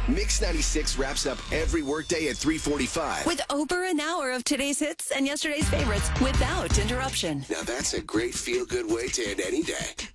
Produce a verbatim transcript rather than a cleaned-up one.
Mix ninety-six wraps up every workday at three forty-five. With over an hour of today's hits and yesterday's favorites without interruption. Now that's a great feel-good way to end any day.